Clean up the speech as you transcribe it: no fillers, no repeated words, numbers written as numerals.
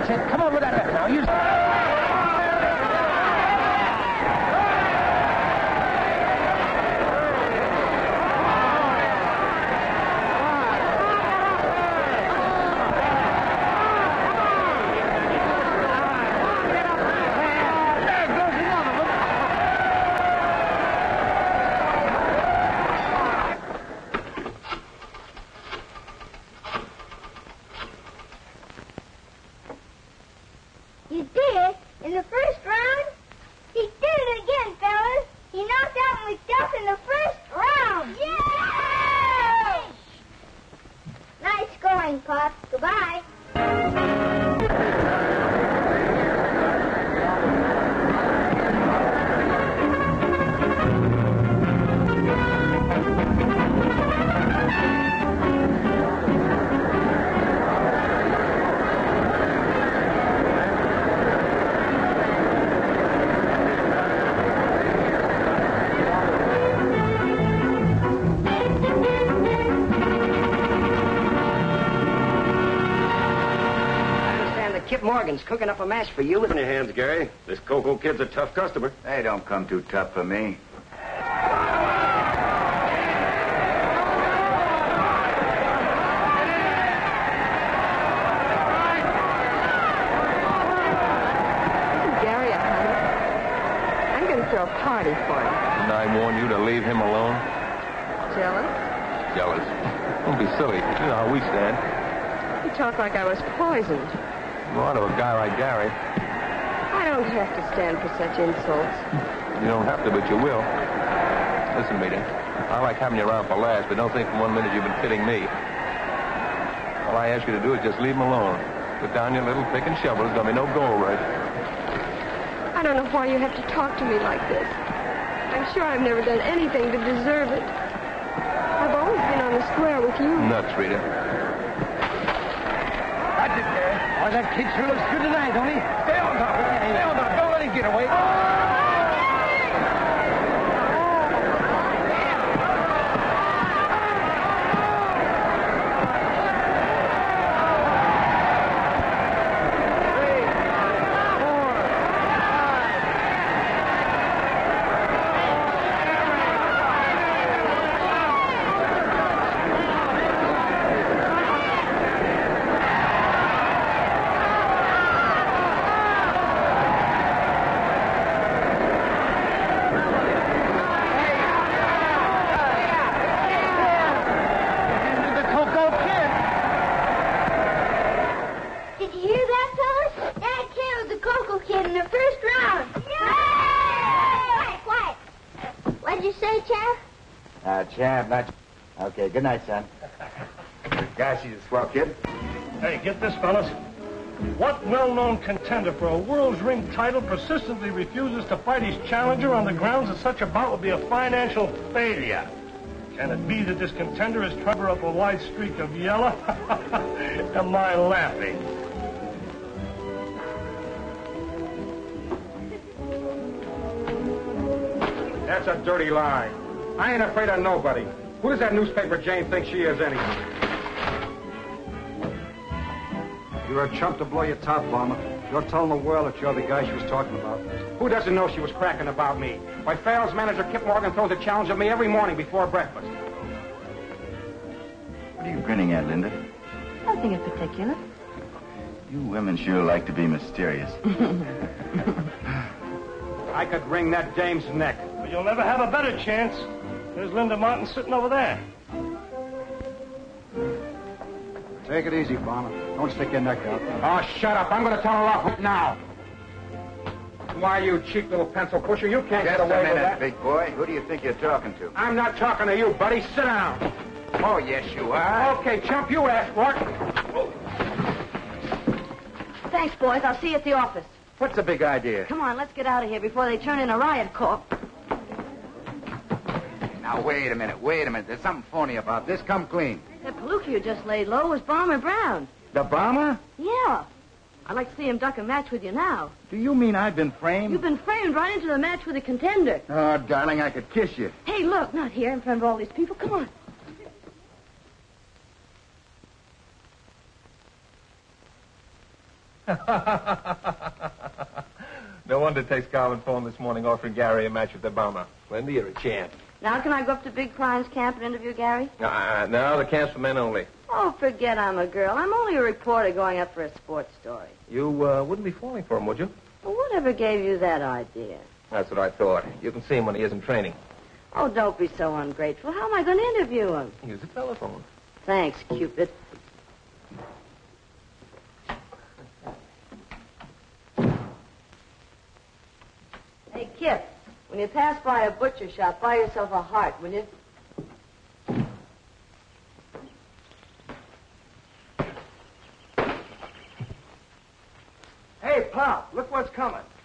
That's it. Come on with that left now. Use... You did? In the first round? He did it again, fellas. He knocked out McDuff in the first round. Yay! Nice going, Pop. Goodbye. Kip Morgan's cooking up a match for you. In your hands, Gary. This Coco kid's a tough customer. They don't come too tough for me. Gary, I'm going to throw a party for you. Didn't I warn you to leave him alone? Jealous? Jealous. Don't be silly. You know how we stand. You talk like I was poisoned. Well, to a guy like Gary. I don't have to stand for such insults. You don't have to, but you will. Listen, Rita, I like having you around for laughs, but don't think for 1 minute you've been kidding me. All I ask you to do is just leave him alone. Put down your little pick and shovel. There's going to be no gold rush. I don't know why you have to talk to me like this. I'm sure I've never done anything to deserve it. I've always been on the square with you. Nuts, Rita. That's it, Gary. Why, that kid sure looks good tonight, don't he? Stay on top of it. Stay on top. Don't let him get away. Champ, not... Okay, good night, son. Gosh, he's a swell kid. Hey, get this, fellas. What well-known contender for a world's ring title persistently refuses to fight his challenger on the grounds that such a bout would be a financial failure? Can it be that this contender is trying to cover up a wide streak of yellow? Am I laughing? That's a dirty lie. I ain't afraid of nobody. Who does that newspaper Jane think she is, anyway? You're a chump to blow your top, Bomber. You're telling the world that you're the guy she was talking about. Who doesn't know she was cracking about me? Why, Farrell's manager Kip Morgan throws a challenge at me every morning before breakfast. What are you grinning at, Linda? Nothing in particular. You women sure like to be mysterious. I could wring that dame's neck. But you'll never have a better chance. There's Linda Martin sitting over there. Take it easy, Bomber. Don't stick your neck out. Oh, shut up. I'm going to tell her off now. Why, you cheap little pencil pusher, you can't get away with that. Big boy. Who do you think you're talking to? I'm not talking to you, buddy. Sit down. Oh, yes, you are. Okay, chump, you asked for it. Thanks, boys. I'll see you at the office. What's the big idea? Come on, let's get out of here before they turn in a riot call. Now, wait a minute. There's something phony about this. Come clean. That Palooka you just laid low was Bomber Brown. The bomber? Yeah. I'd like to see him duck a match with you now. Do you mean I've been framed? You've been framed right into the match with a contender. Oh, darling, I could kiss you. Hey, look, not here in front of all these people. Come on. No wonder Tex Garvin phoned this morning offering Gary a match with the bomber. Lindy, you're a champ. Now can I go up to Big Crimes Camp and interview Gary? No, the camp's for men only. Oh, forget I'm a girl. I'm only a reporter going up for a sports story. You wouldn't be falling for him, would you? Well, whatever gave you that idea? That's what I thought. You can see him when he isn't training. Oh, don't be so ungrateful. How am I going to interview him? Use the telephone. Thanks, Cupid. Hey, Kip, when you pass by a butcher shop, buy yourself a heart, will you? Hey, Pop, look what's coming.